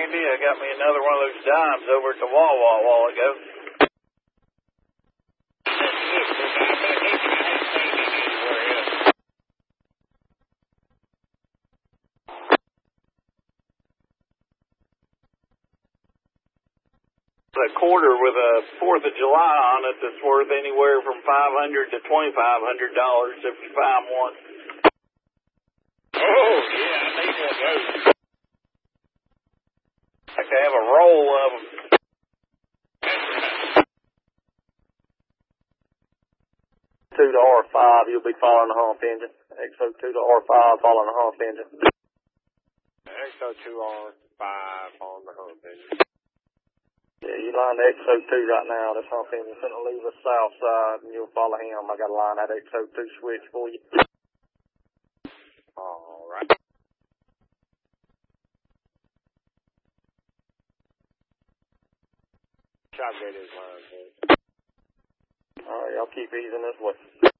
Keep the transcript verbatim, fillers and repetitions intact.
Andy. I got me another one of those dimes over at the Wawa a while ago. A quarter with a Fourth of July on it that's worth anywhere from five hundred to twenty-five hundred dollars if you find one. Oh yeah, I need one of those. I can have a roll of them. Two to R five, you'll be following the hump engine. X O two to R five, following the hump engine. X O two R five on the hump engine. Yeah, you line the X O two right now. This hump engine's going to leave the south side, and you'll follow him. I got to line that X O two switch for you. All right. Shot gate is line, All right, I'll keep easing this way.